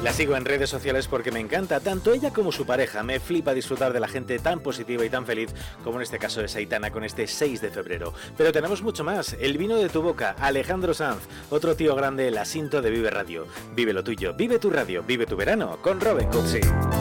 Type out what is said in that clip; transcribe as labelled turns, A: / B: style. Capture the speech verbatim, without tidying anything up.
A: La sigo en redes sociales porque me encanta, tanto ella como su pareja. Me flipa disfrutar de la gente tan positiva y tan feliz como en este caso es Aitana con este seis de febrero. Pero tenemos mucho más. El vino de tu boca, Alejandro Sanz, otro tío grande, el asinto de Vive Radio. Vive lo tuyo, vive tu radio, vive tu verano con Robin Cutsi.